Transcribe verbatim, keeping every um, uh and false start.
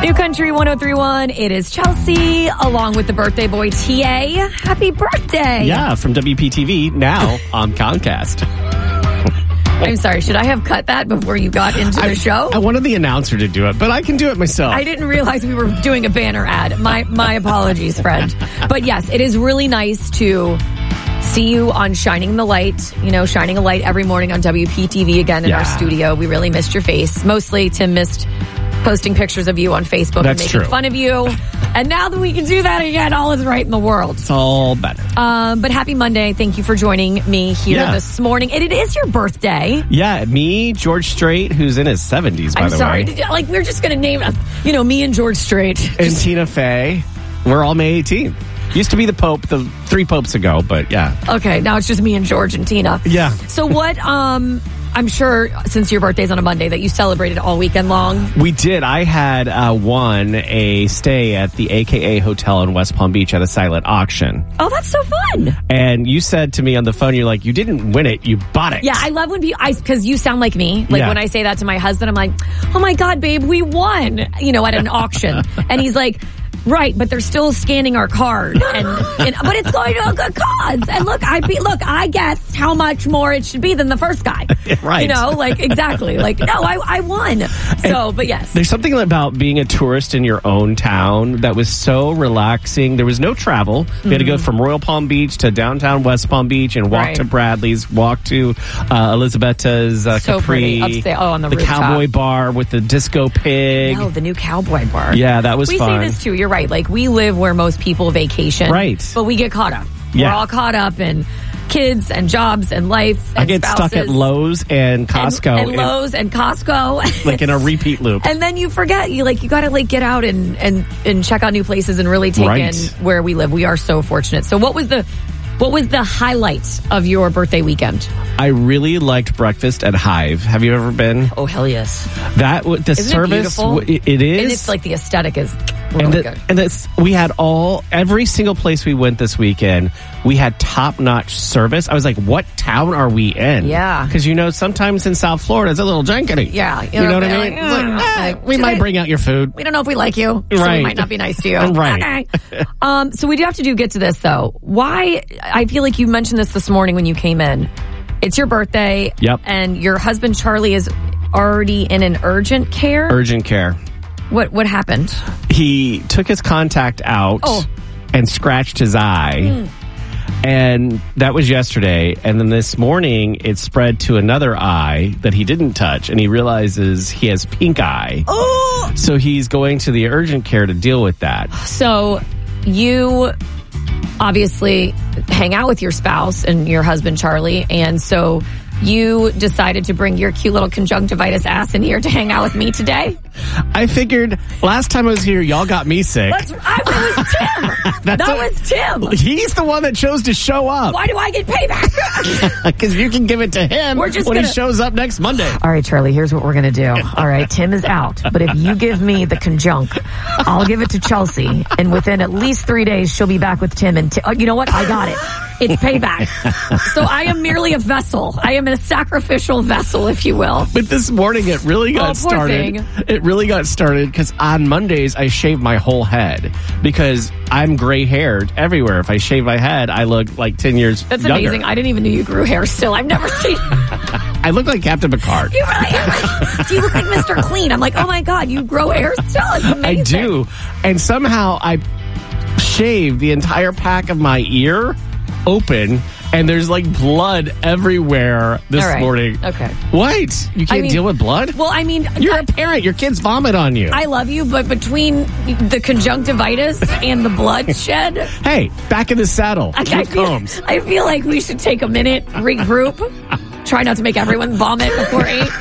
New Country one oh three point one. It is Chelsea, along with the birthday boy, T A. Happy birthday. Yeah, from W P T V, now on Comcast. I'm sorry, should I have cut that before you got into the I, show? I wanted the announcer to do it, but I can do it myself. I didn't realize we were doing a banner ad. My, my apologies, friend. But yes, it is really nice to see you on Shining the Light, you know, shining a light every morning on W P T V again in yeah. our studio. We really missed your face. Mostly Tim missed posting pictures of you on Facebook That's and making true. fun of you. And now that we can do that again, all is right in the world. It's all better. Um, but happy Monday. Thank you for joining me here Yeah. this morning. And it is your birthday. Yeah, me, George Strait, who's in his seventies, by I'm the sorry. way. Did- Like, we're just going to name, you know, me and George Strait. And Tina Fey. We're all May eighteenth. Used to be the Pope, the three popes ago, but yeah. Okay, now it's just me and George and Tina. Yeah. So what, um... I'm sure since your birthday's on a Monday that you celebrated all weekend long. We did. I had uh, won a stay at the A K A Hotel in West Palm Beach at a silent auction. Oh, that's so fun. And you said to me on the phone, you're like, you didn't win it, you bought it. Yeah, I love when people, I, because you sound like me. Like Yeah. when I say that to my husband, I'm like, oh my God, babe, we won, you know, at an auction. And he's like, right, but they're still scanning our card, and, and but it's going to a good cause. And look, I be, look, I guessed how much more it should be than the first guy. Right. You know, like exactly. Like no, I I won. So, And but yes, there's something about being a tourist in your own town that was so relaxing. There was no travel. We had to go from Royal Palm Beach to downtown West Palm Beach and walk Right. to Bradley's, walk to uh, Elizabetta's uh, So Capri, pretty. Upstairs- oh, on the the rooftop. cowboy bar with the disco pig. no, the new cowboy bar. Yeah, that was we fun. say this too. You're right. Like we live where most people vacation, Right. But we get caught up. Yeah. We're all caught up in kids and jobs and life. And I get stuck at spouses Lowe's and Costco, and, and in- Lowe's and Costco, like in a repeat loop. And then you forget you like you got to like get out and and and check out new places and really take Right. in where we live. We are so fortunate. So what was the what was the highlight of your birthday weekend? I really liked breakfast at Hive. Have you ever been? Oh hell yes! That w- the Isn't it service beautiful? w- it, it is. And it's like the aesthetic is really and the, good. and it's, we had all every single place we went this weekend. We had top notch service. I was like, "What town are we in?" Yeah. because you know sometimes in South Florida it's a little jankety. Yeah, you, know, what I mean. like, It's like, mm, eh, like, we do might they- bring out your food. We don't know if we like you, so we Right. might not be nice to you. Right. Okay. Um, so we do have to do get to this though. Why? I feel like you mentioned this this morning when you came in. It's your birthday. Yep. And your husband Charlie is already in an urgent care. Urgent care. What what happened? He took his contact out Oh. and scratched his eye. Mm. And that was yesterday. And then this morning, it spread to another eye that he didn't touch. And he realizes he has pink eye. Oh. So he's going to the urgent care to deal with that. So you obviously hang out with your spouse and your husband Charlie, and so you decided to bring your cute little conjunctivitis ass in here to hang out with me today. I figured last time I was here, y'all got me sick. That's I, it was Tim. That's that a- was Tim. He's the one that chose to show up. Why do I get payback? Because you can give it to him We're just when gonna- he shows up next Monday. All right, Charlie, here's what we're going to do. All right, Tim is out, but if you give me the conjunct, I'll give it to Chelsea, and within at least three days, she'll be back with Tim. And Ti- oh, you know what? I got it. It's payback. So I am merely a vessel. I am a sacrificial vessel, if you will. But this morning it really got Oh, poor started. thing. It really got started because on Mondays I shave my whole head because I'm gray haired everywhere. If I shave my head, I look like ten years That's younger. amazing. I didn't even know you grew hair still. I've never seen I look like Captain Picard. you. Really, like, you look like Mister Clean. I'm like, oh my God, you grow hair still? It's amazing. I do. And somehow I shave the entire pack of my ear open and there's like blood everywhere this All right. morning. Okay. What? You can't mean- deal with blood? Well, I mean, You're I, a parent. Your kids vomit on you. I love you, but between the conjunctivitis and the bloodshed, hey, back in the saddle. I, Here I, it feel, comes. I feel like we should take a minute, regroup, try not to make everyone vomit before eight.